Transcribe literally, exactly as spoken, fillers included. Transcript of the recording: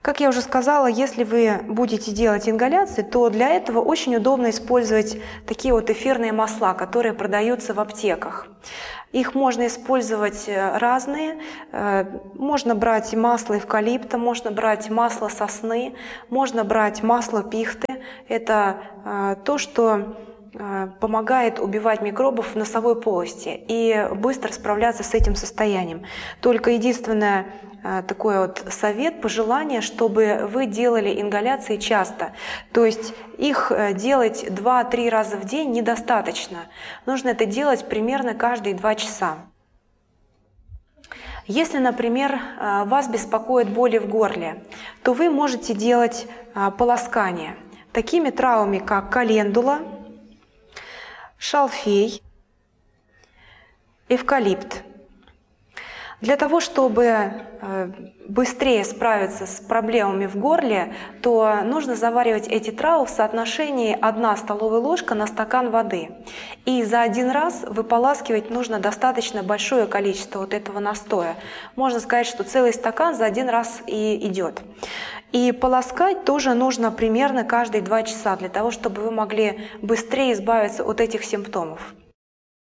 Как я уже сказала, если вы будете делать ингаляции, то для этого очень удобно использовать такие вот эфирные масла, которые продаются в аптеках. Их можно использовать разные. Можно брать масло эвкалипта, можно брать масло сосны, можно брать масло пихты. Это то, что помогает убивать микробов в носовой полости и быстро справляться с этим состоянием. Только единственное такой вот совет, пожелание, чтобы вы делали ингаляции часто. То есть их делать два-три раза в день недостаточно. Нужно это делать примерно каждые два часа. Если, например, вас беспокоят боли в горле, то вы можете делать полоскание такими травами, как календула, шалфей, эвкалипт. Для того, чтобы быстрее справиться с проблемами в горле, то нужно заваривать эти травы в соотношении одна столовая ложка на стакан воды. И за один раз выполаскивать нужно достаточно большое количество вот этого настоя. Можно сказать, что целый стакан за один раз и идет. И полоскать тоже нужно примерно каждые два часа, для того, чтобы вы могли быстрее избавиться от этих симптомов.